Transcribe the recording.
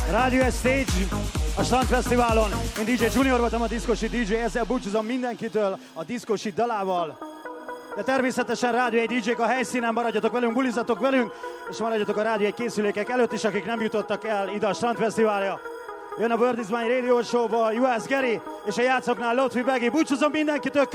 Radio Stage a Strandfesztiválon. Én DJ Junior voltam, a Diszkosi DJ, ezzel búcsúzom mindenkitől a Diszkosi dalával. De természetesen Rádió 1 DJ-k a helyszínen, maradjatok velünk, bulizatok velünk, és maradjatok a Rádió 1 készülékek előtt is, akik nem jutottak el ide a Strandfesztiválra. Jön a World is Mine Radio Show-ból US Gary, és a játszoknál Lotfi Begi. Búcsúzom mindenkitől!